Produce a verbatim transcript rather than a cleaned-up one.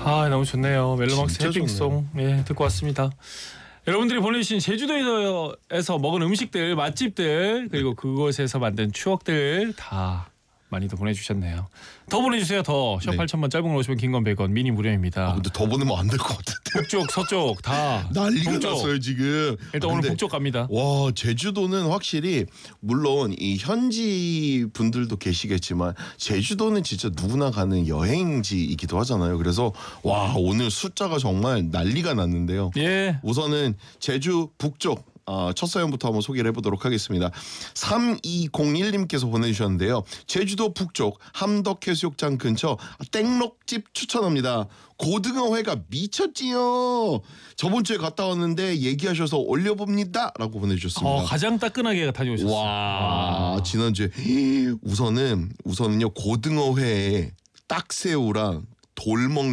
아 너무 좋네요. 멜로망스 진짜 해핑송 예 듣고 왔습니다. 여러분들이 보내주신 제주도에서 먹은 음식들, 맛집들 그리고 그곳에서 만든 추억들 다 많이도 보내주셨네요. 더 보내주세요. 더 샵 네. 팔천 번 짧은 걸 오시면 긴 건 백 원 미니 무료입니다. 아, 근데 더 보내면 안 될 것 같은데. 북쪽 서쪽 다 난리가 북쪽. 났어요 지금. 일단 아, 오늘 근데 북쪽 갑니다. 와 제주도는 확실히 물론 이 현지 분들도 계시겠지만 제주도는 진짜 누구나 가는 여행지이기도 하잖아요. 그래서 와 오늘 숫자가 정말 난리가 났는데요. 예. 우선은 제주 북쪽 어, 첫 사연부터 한번 소개를 해보도록 하겠습니다. 삼이공일 님께서 보내주셨는데요. 제주도 북쪽 함덕해수욕장 근처 땡록집 추천합니다. 고등어회가 미쳤지요. 저번 주에 갔다 왔는데 얘기하셔서 올려봅니다 라고 보내주셨습니다. 어, 가장 따끈하게 다녀오셨어요. 와 지난주에 우선은 우선은요 고등어회에 딱새우랑 돌먹